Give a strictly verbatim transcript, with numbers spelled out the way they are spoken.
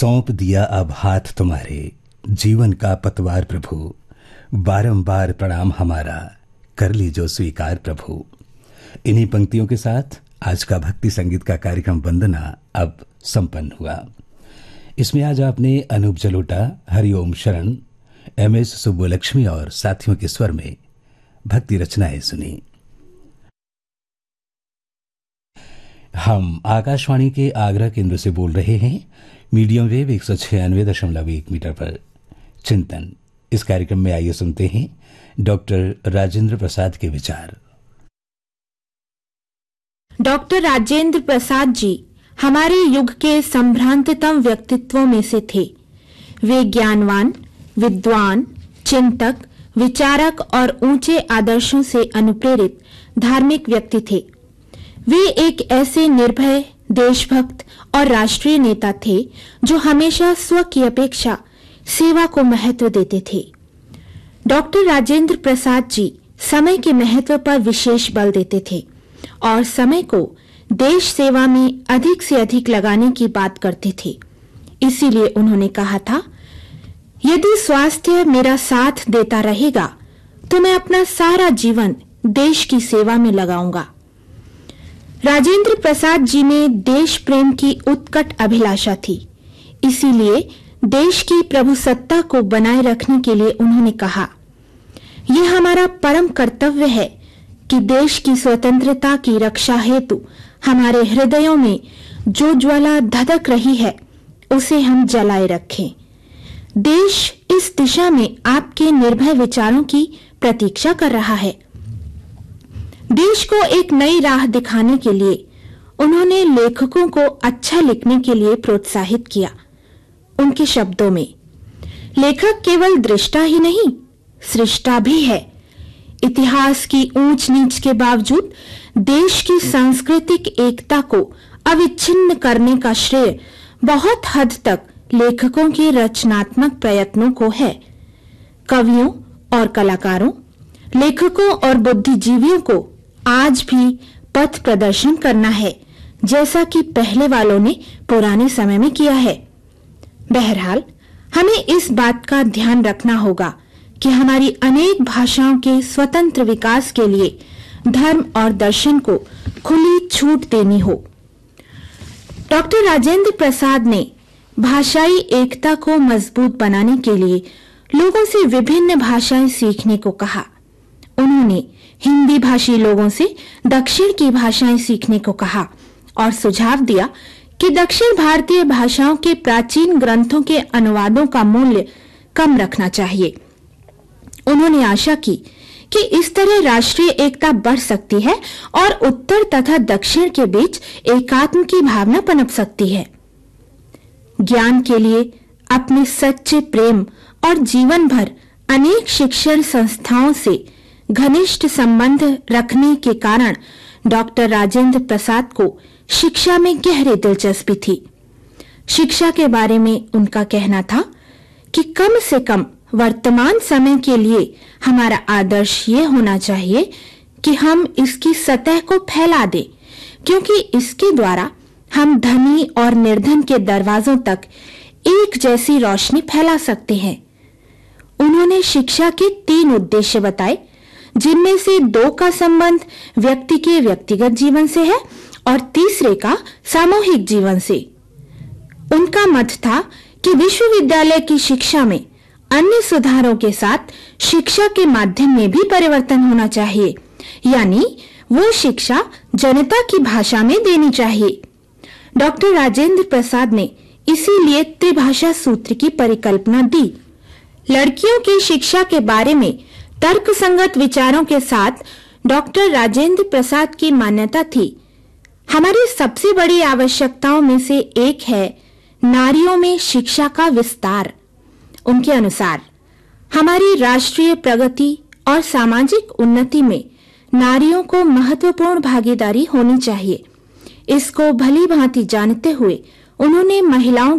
सौंप दिया अब हाथ तुम्हारे, जीवन का पतवार प्रभु, बारंबार प्रणाम हमारा, कर लीजो स्वीकार प्रभु। इन्हीं पंक्तियों के साथ आज का भक्ति संगीत का कार्यक्रम वंदना अब संपन्न हुआ। इसमें आज आपने अनूप जलोटा, हरिओम शरण, एम एस सुब्बुलक्ष्मी और साथियों के स्वर में भक्ति रचनाएं सुनी। हम आकाशवाणी के आगरा केंद्र से बोल रहे हैं, मीडियम वेव एक सौ छियानवे दशमलव एक मीटर पर। चिंतन, इस कार्यक्रम में आइए सुनते हैं डॉक्टर राजेंद्र प्रसाद के विचार। डॉक्टर राजेंद्र प्रसाद जी हमारे युग के संभ्रांततम व्यक्तित्वों में से थे। वे ज्ञानवान, विद्वान, चिंतक, विचारक और ऊंचे आदर्शों से अनुप्रेरित धार्मिक व्यक्ति थे। वे एक ऐसे निर्भय, देशभक्त और राष्ट्रीय नेता थे जो हमेशा स्व की अपेक्षा सेवा को महत्व देते थे। डॉक्टर राजेंद्र प्रसाद जी समय के महत्व पर विशेष बल देते थे और समय को देश सेवा में अधिक से अधिक लगाने की बात करते थे। इसीलिए उन्होंने कहा था, यदि स्वास्थ्य मेरा साथ देता रहेगा तो मैं अपना सारा जीवन देश की सेवा में लगाऊंगा। राजेंद्र प्रसाद जी में देश प्रेम की उत्कट अभिलाषा थी। इसीलिए देश की प्रभुसत्ता को बनाए रखने के लिए उन्होंने कहा, यह हमारा परम कर्तव्य है कि देश की स्वतंत्रता की रक्षा हेतु हमारे हृदयों में जो ज्वाला धधक रही है उसे हम जलाए रखें। देश इस दिशा में आपके निर्भय विचारों की प्रतीक्षा कर रहा है। देश को एक नई राह दिखाने के लिए उन्होंने लेखकों को अच्छा लिखने के लिए प्रोत्साहित किया। उनके शब्दों में, लेखक केवल दृष्टा ही नहीं, सृष्टा भी है। इतिहास की ऊंच नीच के बावजूद देश की सांस्कृतिक एकता को अविच्छिन्न करने का श्रेय बहुत हद तक लेखकों के रचनात्मक प्रयत्नों को है। कवियों और कलाकारों, लेखकों और बुद्धिजीवियों को आज भी पथ प्रदर्शन करना है, जैसा कि पहले वालों ने पुराने समय में किया है। बहरहाल, हमें इस बात का ध्यान रखना होगा कि हमारी अनेक भाषाओं के स्वतंत्र विकास के लिए धर्म और दर्शन को खुली छूट देनी हो। डॉक्टर राजेंद्र प्रसाद ने भाषाई एकता को मजबूत बनाने के लिए लोगों से विभिन्न भाषाएं सीखने को कहा। उन्होंने हिंदी भाषी लोगों से दक्षिण की भाषाएं सीखने को कहा और सुझाव दिया कि दक्षिण भारतीय भाषाओं के प्राचीन ग्रंथों के अनुवादों का मूल्य कम रखना चाहिए। उन्होंने आशा की कि इस तरह राष्ट्रीय एकता बढ़ सकती है और उत्तर तथा दक्षिण के बीच एकात्म की भावना पनप सकती है। ज्ञान के लिए अपने सच्चे प्रेम और जीवन भर अनेक शिक्षण संस्थाओं से घनिष्ठ संबंध रखने के कारण डॉक्टर राजेंद्र प्रसाद को शिक्षा में गहरी दिलचस्पी थी। शिक्षा के बारे में उनका कहना था कि कम से कम वर्तमान समय के लिए हमारा आदर्श ये होना चाहिए कि हम इसकी सतह को फैला दें, क्योंकि इसके द्वारा हम धनी और निर्धन के दरवाजों तक एक जैसी रोशनी फैला सकते हैं। उन्होंने शिक्षा के तीन उद्देश्य बताए, जिनमें से दो का संबंध व्यक्ति के व्यक्तिगत जीवन से है और तीसरे का सामूहिक जीवन से। उनका मत था कि विश्वविद्यालय की शिक्षा में अन्य सुधारों के साथ शिक्षा के माध्यम में भी परिवर्तन होना चाहिए, यानी वो शिक्षा जनता की भाषा में देनी चाहिए। डॉक्टर राजेंद्र प्रसाद ने इसीलिए त्रिभाषा सूत्र की परिकल्पना दी। लड़कियों की शिक्षा के बारे में तर्कसंगत विचारों के साथ डॉक्टर राजेंद्र प्रसाद की मान्यता थी, हमारी सबसे बड़ी आवश्यकताओं में से एक है नारियों में शिक्षा का विस्तार। उनके अनुसार हमारी राष्ट्रीय प्रगति और सामाजिक उन्नति में नारियों को महत्वपूर्ण भागीदारी होनी चाहिए। इसको भली भांति जानते हुए उन्होंने महिलाओं